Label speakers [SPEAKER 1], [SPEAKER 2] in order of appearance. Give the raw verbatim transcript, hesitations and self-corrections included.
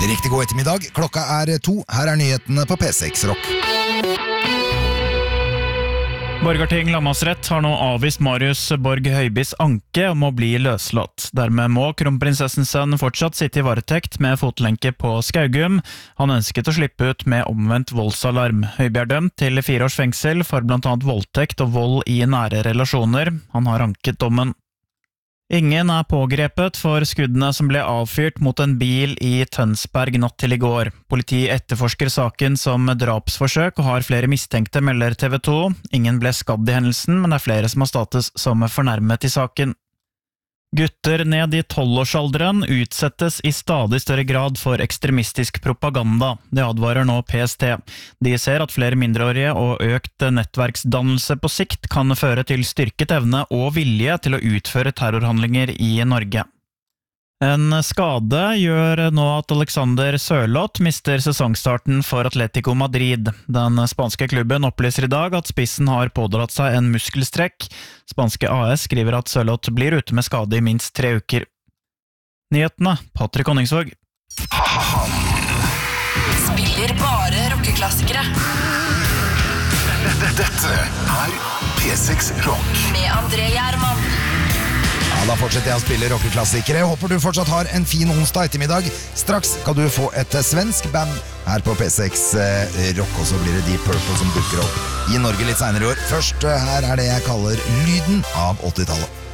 [SPEAKER 1] Riktig god ettermiddag, klokka er to, her er nyhetene på P seks Rock.
[SPEAKER 2] Borgarting lagmannsrett har nå avvist Marius Borg Høibys anke om å bli løslatt. Dermed må kronprinsessens sønn fortsatt sitte i varetekt med fotlenke på Skaugum. Han ønsket å slippe ut med omvendt voldsalarm. Høiby er dømt til fire års fengsel for blant annet voldtekt og vold i nære relasjoner. Han har anket dommen. Ingen er pågrepet for skuddene som ble avfyrt mot en bil i Tønsberg natt til i går. Politi etterforsker saken som drapsforsøk og har flere mistenkte, melder T V to. Ingen ble skadd i hendelsen, men det er flere som har status som fornærmet i saken. Gutter ned i tolvårsalderen utsettes i stadig større grad for ekstremistisk propaganda. Det advarer nå P S T. De ser at flere mindreårige og økt nettverksdannelse på sikt kan føre til styrket evne og vilje til å utføre terrorhandlinger i Norge. En skade gjør nå at Alexander Sørloth mister sesongstarten for Atletico Madrid. Den spanske klubben opplyser i dag at spissen har pådratt seg en muskelstrekk. Spanske A S skriver at Sørloth blir ute med skade i minst tre uker. Nyhetene, Patrick Honningsvåg.
[SPEAKER 3] Spiller bare rockeklassikere.
[SPEAKER 4] Dette er P seks Rock.
[SPEAKER 3] Med André Gjerman.
[SPEAKER 1] Ja, da fortsetter jeg å spille rockeklassikere. Håper du fortsatt har en fin onsdag ettermiddag. Straks skal du få et svensk band her på P seks Rock, og så blir det Deep Purple som dukker opp i Norge litt senere i år. Først her er det jeg kaller lyden av åttitallet.